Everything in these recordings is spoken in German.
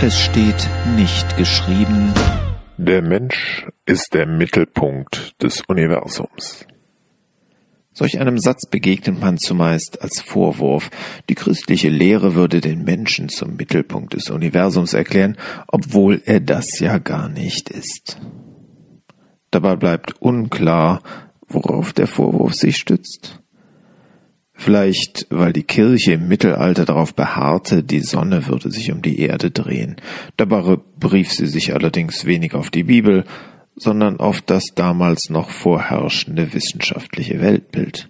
Es steht nicht geschrieben: Der Mensch ist der Mittelpunkt des Universums. Solch einem Satz begegnet man zumeist als Vorwurf. Die christliche Lehre würde den Menschen zum Mittelpunkt des Universums erklären, obwohl er das ja gar nicht ist. Dabei bleibt unklar, worauf der Vorwurf sich stützt. Vielleicht, weil die Kirche im Mittelalter darauf beharrte, die Sonne würde sich um die Erde drehen. Dabei berief sie sich allerdings wenig auf die Bibel, sondern auf das damals noch vorherrschende wissenschaftliche Weltbild.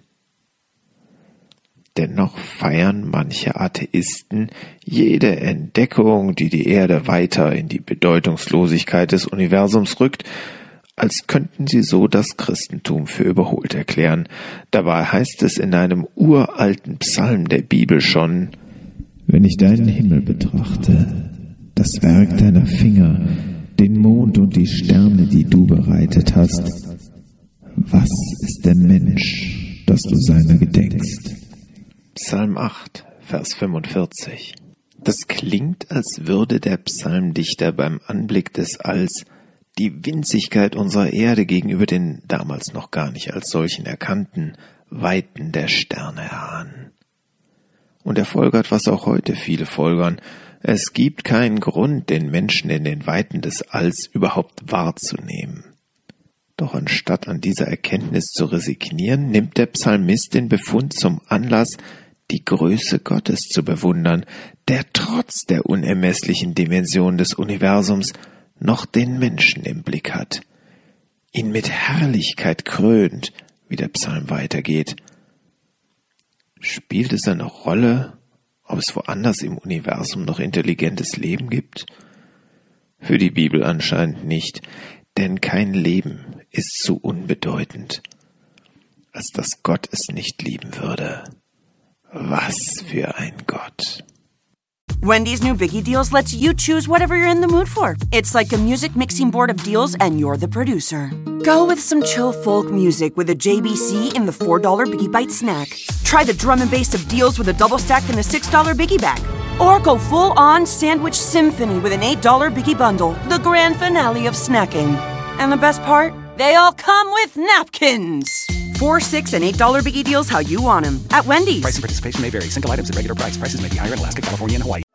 Dennoch feiern manche Atheisten jede Entdeckung, die die Erde weiter in die Bedeutungslosigkeit des Universums rückt, als könnten sie so das Christentum für überholt erklären. Dabei heißt es in einem uralten Psalm der Bibel schon: Wenn ich deinen Himmel betrachte, das Werk deiner Finger, den Mond und die Sterne, die du bereitet hast, was ist der Mensch, dass du seiner gedenkst? Psalm 8, Vers 45. Das klingt, als würde der Psalmdichter beim Anblick des Alls die Winzigkeit unserer Erde gegenüber den damals noch gar nicht als solchen erkannten Weiten der Sterne erahnen. Und er folgert, was auch heute viele folgern: Es gibt keinen Grund, den Menschen in den Weiten des Alls überhaupt wahrzunehmen. Doch anstatt an dieser Erkenntnis zu resignieren, nimmt der Psalmist den Befund zum Anlass, die Größe Gottes zu bewundern, der trotz der unermesslichen Dimension des Universums noch den Menschen im Blick hat, ihn mit Herrlichkeit krönt, wie der Psalm weitergeht. Spielt es eine Rolle, ob es woanders im Universum noch intelligentes Leben gibt? Für die Bibel anscheinend nicht, denn kein Leben ist zu unbedeutend, als dass Gott es nicht lieben würde. Was für ein Gott! Wendy's new Biggie Deals lets you choose whatever you're in the mood for. It's like a music mixing board of deals and you're the producer. Go with some chill folk music with a JBC in the $4 Biggie Bite snack. Try the drum and bass of deals with a double stack in the $6 Biggie bag. Or go full-on sandwich symphony with an $8 Biggie bundle, the grand finale of snacking. And the best part? They all come with napkins. $4, $6, and $8 Biggie Deals how you want them at Wendy's. Price and participation may vary. Single items at regular price. Prices may be higher in Alaska, California, and Hawaii.